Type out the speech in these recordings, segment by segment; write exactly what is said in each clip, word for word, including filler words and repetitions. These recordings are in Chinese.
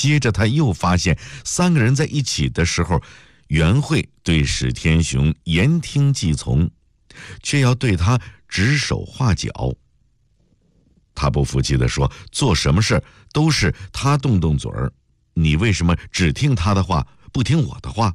接着他又发现三个人在一起的时候，袁慧对史天雄言听计从，却要对他指手画脚。他不服气地说，做什么事都是他动动嘴儿，你为什么只听他的话，不听我的话？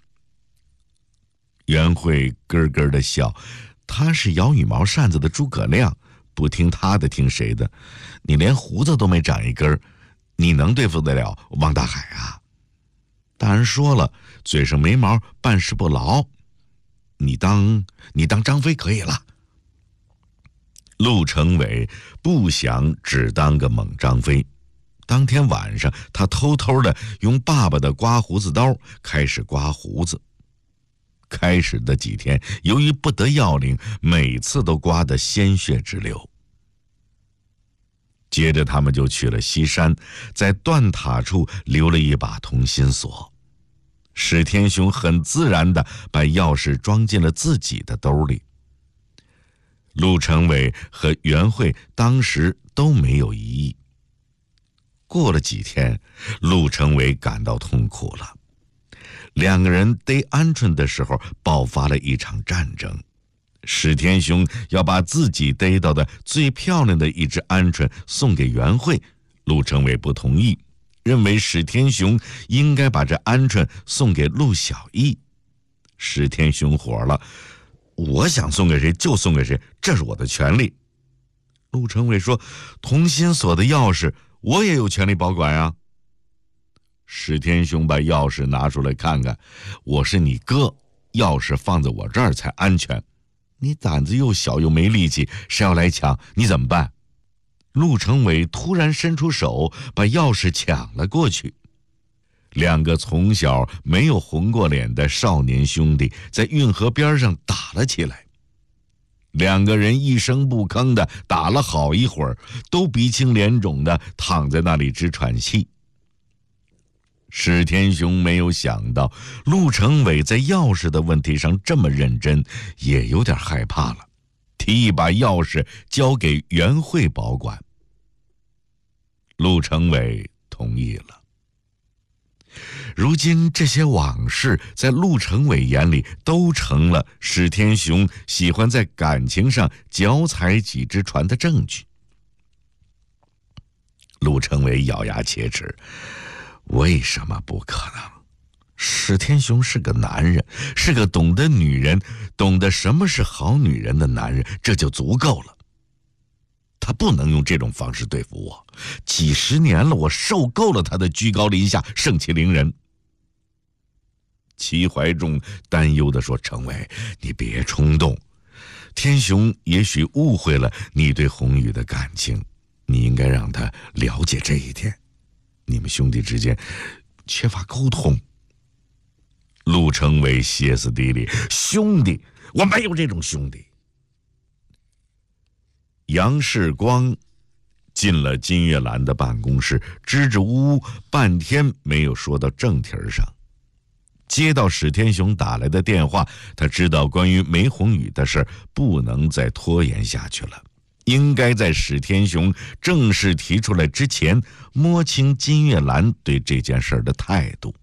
袁慧咯咯地笑，他是摇羽毛扇子的诸葛亮，不听他的听谁的？你连胡子都没长一根，你能对付得了王大海啊？大人说了，嘴上没毛，办事不牢。你当你当张飞可以了。陆成伟不想只当个猛张飞。当天晚上，他偷偷的用爸爸的刮胡子刀开始刮胡子。开始的几天，由于不得要领，每次都刮得鲜血直流。接着他们就去了西山，在断塔处留了一把同心锁。史天雄很自然地把钥匙装进了自己的兜里。陆成伟和袁慧当时都没有异议。过了几天，陆成伟感到痛苦了。两个人逮鹌鹑的时候爆发了一场战争。史天雄要把自己逮到的最漂亮的一只鹌鹑送给袁慧，陆成伟不同意，认为史天雄应该把这鹌鹑送给陆小艺。史天雄火了，我想送给谁就送给谁，这是我的权利。陆成伟说，同心锁的钥匙我也有权利保管啊。史天雄把钥匙拿出来看看，我是你哥，钥匙放在我这儿才安全。你胆子又小又没力气，谁要来抢你怎么办？陆成伟突然伸出手把钥匙抢了过去。两个从小没有红过脸的少年兄弟在运河边上打了起来。两个人一声不吭的打了好一会儿，都鼻青脸肿的躺在那里直喘气。史天雄没有想到陆成伟在钥匙的问题上这么认真，也有点害怕了，提议把钥匙交给袁慧保管。陆成伟同意了。如今这些往事在陆成伟眼里都成了史天雄喜欢在感情上脚踩几只船的证据。陆成伟咬牙切齿，为什么不可能？史天雄是个男人，是个懂得女人，懂得什么是好女人的男人，这就足够了。他不能用这种方式对付我，几十年了，我受够了他的居高临下，盛气凌人。齐怀仲担忧地说，成伟，你别冲动，天雄也许误会了你对红雨的感情，你应该让他了解这一点，你们兄弟之间缺乏沟通。陆成伟歇斯底里，兄弟，我没有这种兄弟。杨世光进了金月兰的办公室，支支吾吾半天没有说到正题上。接到史天雄打来的电话，他知道关于梅红雨的事不能再拖延下去了，应该在史天雄正式提出来之前摸清金月兰对这件事的态度。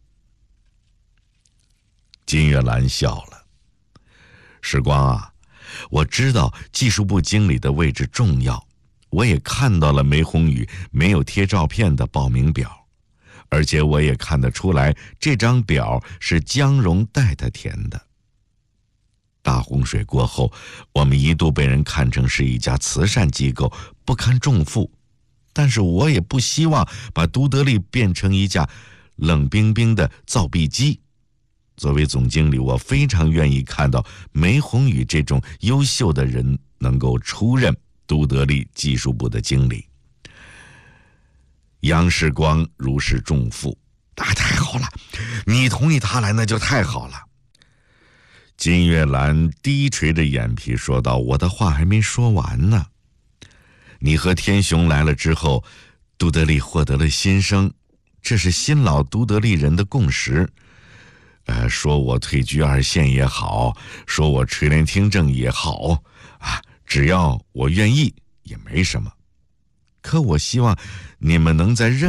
金月兰笑了，世光啊，我知道技术部经理的位置重要，我也看到了梅红雨没有贴照片的报名表，而且我也看得出来这张表是江荣带他填的。大洪水过后，我们一度被人看成是一家慈善机构，不堪重负，但是我也不希望把都德利变成一架冷冰冰的造币机。作为总经理，我非常愿意看到梅红雨这种优秀的人能够出任都德利技术部的经理。杨世光如释重负，啊，太好了，你同意他来那就太好了。金月兰低垂着眼皮说道，我的话还没说完呢。你和天雄来了之后，都德利获得了新生，这是新老都德利人的共识。呃，说我退居二线也好，说我垂帘听政也好，啊，只要我愿意也没什么。可我希望你们能在任